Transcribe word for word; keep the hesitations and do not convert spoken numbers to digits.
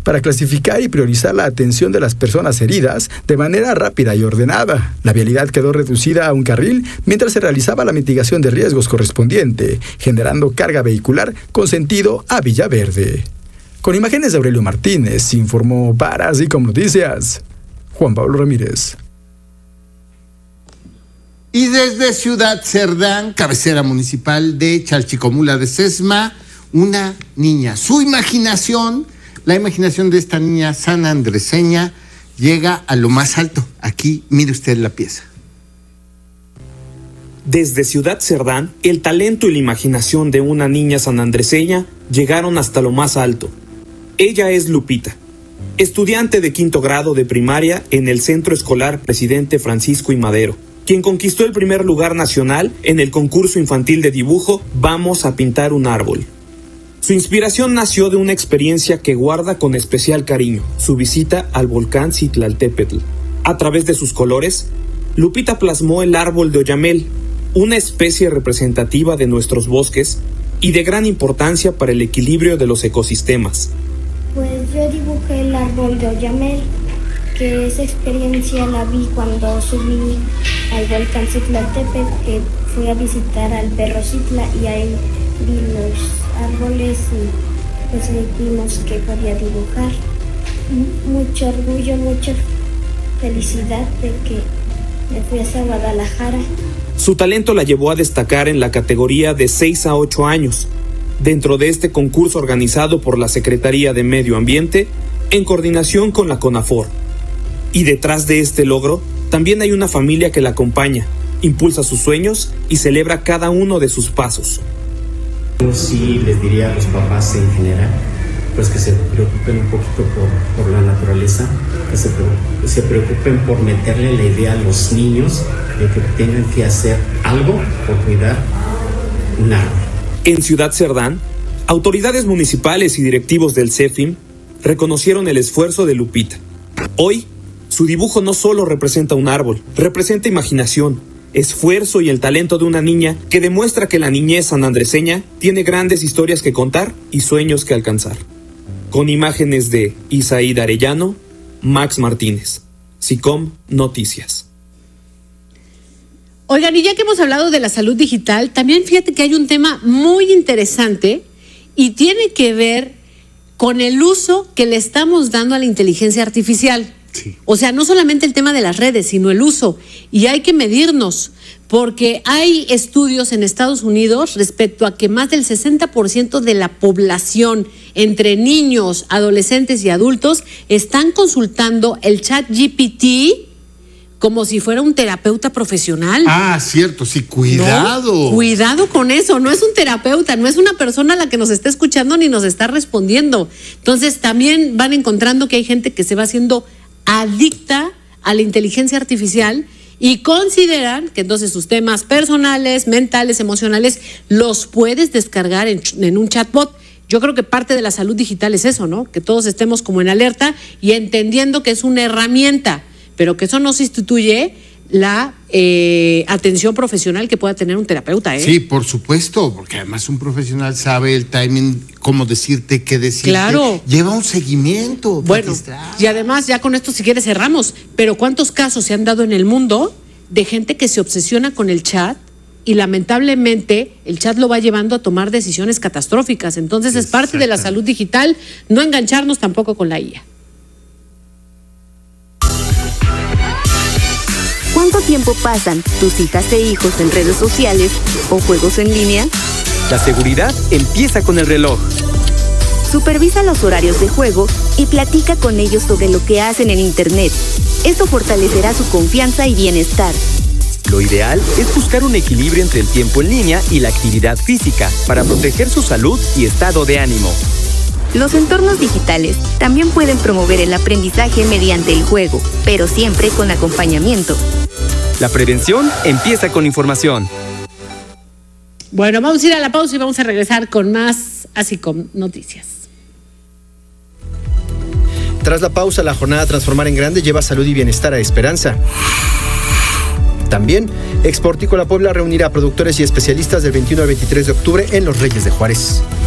para clasificar y priorizar la atención de las personas heridas de manera rápida y ordenada. La vialidad quedó reducida a un carril mientras se realizaba la mitigación de riesgos correspondiente, generando carga vehicular con sentido a Villaverde. Con imágenes de Aurelio Martínez, informó para Asicom Noticias, Juan Pablo Ramírez. Y desde Ciudad Cerdán, cabecera municipal de Chalchicomula de Sesma, una niña. Su imaginación, la imaginación de esta niña sanandreseña, llega a lo más alto. Aquí, mire usted la pieza. Desde Ciudad Cerdán, el talento y la imaginación de una niña sanandreseña llegaron hasta lo más alto. Ella es Lupita, estudiante de quinto grado de primaria en el Centro Escolar Presidente Francisco I. Madero, quien conquistó el primer lugar nacional en el concurso infantil de dibujo Vamos a pintar un árbol. Su inspiración nació de una experiencia que guarda con especial cariño, su visita al volcán Citlaltépetl. A través de sus colores, Lupita plasmó el árbol de oyamel, una especie representativa de nuestros bosques y de gran importancia para el equilibrio de los ecosistemas. Pues yo dibujé el árbol de oyamel, que esa experiencia la vi cuando subí al volcán Citlaltépetl, que fui a visitar al Perro Citla y ahí vi los árboles y pues vimos que podía dibujar. Mucho orgullo, mucha felicidad de que me fui hasta Guadalajara. Su talento la llevó a destacar en la categoría de seis a ocho años, dentro de este concurso organizado por la Secretaría de Medio Ambiente en coordinación con la CONAFOR. Y detrás de este logro, también hay una familia que la acompaña, impulsa sus sueños y celebra cada uno de sus pasos. Yo sí les diría a los papás en general, pues que se preocupen un poquito por, por la naturaleza, que se, se preocupen por meterle la idea a los niños de que tengan que hacer algo por cuidar un árbol. En Ciudad Cerdán, autoridades municipales y directivos del CEFIM reconocieron el esfuerzo de Lupita. Hoy, su dibujo no solo representa un árbol, representa imaginación, esfuerzo y el talento de una niña que demuestra que la niñez sanandreseña tiene grandes historias que contar y sueños que alcanzar. Con imágenes de Isaída Arellano, Max Martínez, Asicom Noticias. Oigan, y ya que hemos hablado de la salud digital, también fíjate que hay un tema muy interesante y tiene que ver con el uso que le estamos dando a la inteligencia artificial. Sí. O sea, no solamente el tema de las redes, sino el uso. Y hay que medirnos, porque hay estudios en Estados Unidos respecto a que más del sesenta por ciento de la población, entre niños, adolescentes y adultos, están consultando el chat G P T como si fuera un terapeuta profesional. Ah, cierto, sí, cuidado. No, cuidado con eso, no es un terapeuta, no es una persona a la que nos está escuchando ni nos está respondiendo. Entonces también van encontrando que hay gente que se va haciendo adicta a la inteligencia artificial y consideran que entonces sus temas personales, mentales, emocionales, los puedes descargar en, en un chatbot. Yo creo que parte de la salud digital es eso, ¿no? Que todos estemos como en alerta y entendiendo que es una herramienta, pero que eso no sustituye la eh, atención profesional que pueda tener un terapeuta, ¿eh? Sí, por supuesto, porque además un profesional sabe el timing, cómo decirte, qué decirte. Claro. Lleva un seguimiento. Bueno, y además ya con esto si quieres cerramos, pero ¿cuántos casos se han dado en el mundo de gente que se obsesiona con el chat y lamentablemente el chat lo va llevando a tomar decisiones catastróficas? Entonces es parte de la salud digital, no engancharnos tampoco con la I A. ¿Cuánto tiempo pasan tus hijas e hijos en redes sociales o juegos en línea? La seguridad empieza con el reloj. Supervisa los horarios de juego y platica con ellos sobre lo que hacen en Internet. Eso fortalecerá su confianza y bienestar. Lo ideal es buscar un equilibrio entre el tiempo en línea y la actividad física para proteger su salud y estado de ánimo. Los entornos digitales también pueden promover el aprendizaje mediante el juego, pero siempre con acompañamiento. La prevención empieza con información. Bueno, vamos a ir a la pausa y vamos a regresar con más Asicom Noticias. Tras la pausa, la jornada Transformar en Grande lleva salud y bienestar a Esperanza. También, Exportícola Puebla reunirá a productores y especialistas del veintiuno al veintitrés de octubre en Los Reyes de Juárez.